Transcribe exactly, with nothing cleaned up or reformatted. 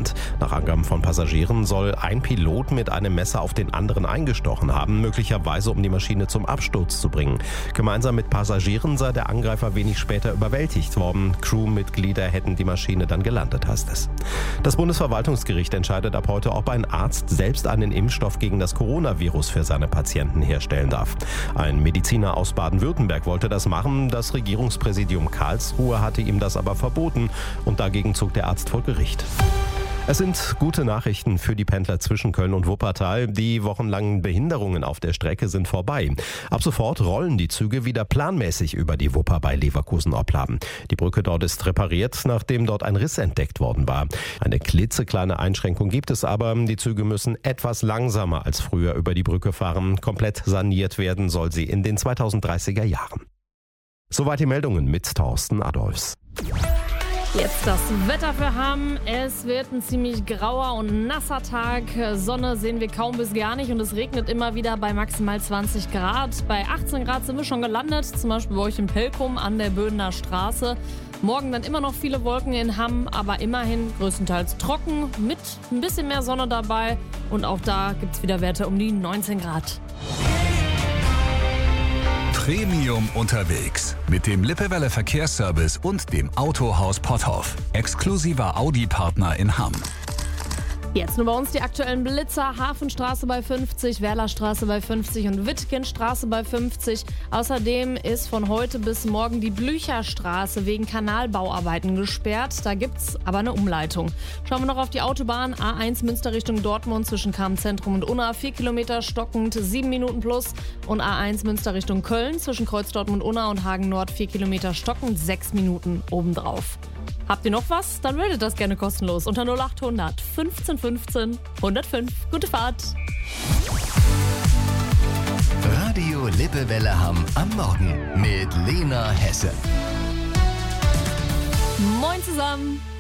benannt. Nach Angaben von Passagieren soll ein Pilot mit einem Messer auf den anderen eingestochen haben, möglicherweise um die Maschine zum Absturz zu bringen. Gemeinsam mit Passagieren sei der Angreifer wenig später überwältigt worden. Crewmitglieder hätten die Maschine dann gelandet, heißt es. Das Bundesverwaltungsgericht entscheidet ab heute, ob ein Arzt selbst einen Impfstoff gegen das Coronavirus für seine Patienten herstellen darf. Ein Mediziner aus Baden-Württemberg wollte das machen. Das Regierungspräsidium Karlsruhe hatte ihm das aber verboten und dagegen zog der Arzt vor Gericht. Es sind gute Nachrichten für die Pendler zwischen Köln und Wuppertal. Die wochenlangen Behinderungen auf der Strecke sind vorbei. Ab sofort rollen die Züge wieder planmäßig über die Wupper bei Leverkusen-Opladen. Die Brücke dort ist repariert, nachdem dort ein Riss entdeckt worden war. Eine klitzekleine Einschränkung gibt es aber. Die Züge müssen etwas langsamer als früher über die Brücke fahren. Komplett saniert werden soll sie in den zweitausenddreißiger Jahren. Soweit die Meldungen mit Thorsten Adolfs. Jetzt das Wetter für Hamm. Es wird ein ziemlich grauer und nasser Tag. Sonne sehen wir kaum bis gar nicht und es regnet immer wieder bei maximal zwanzig Grad. Bei achtzehn Grad sind wir schon gelandet, zum Beispiel bei euch in Pelkum an der Böhner Straße. Morgen dann immer noch viele Wolken in Hamm, aber immerhin größtenteils trocken mit ein bisschen mehr Sonne dabei. Und auch da gibt es wieder Werte um die neunzehn Grad. Premium unterwegs mit dem Lippewelle Verkehrsservice und dem Autohaus Potthoff. Exklusiver Audi-Partner in Hamm. Jetzt nur bei uns die aktuellen Blitzer. Hafenstraße bei fünfzig, Werlerstraße bei fünfzig und Wittgenstraße bei fünfzig. Außerdem ist von heute bis morgen die Blücherstraße wegen Kanalbauarbeiten gesperrt. Da gibt's aber eine Umleitung. Schauen wir noch auf die Autobahn. A eins Münster Richtung Dortmund zwischen Kamen-Zentrum und Unna. vier Kilometer stockend, sieben Minuten plus. Und A eins Münster Richtung Köln zwischen Kreuz Dortmund Unna und Hagen Nord. vier Kilometer stockend, sechs Minuten obendrauf. Habt ihr noch was? Dann meldet das gerne kostenlos unter null acht hundert fünfzehn fünfzehn hundertfünf. Gute Fahrt! Radio Lippewelle Hamm am Morgen mit Lena Hesse. Moin zusammen!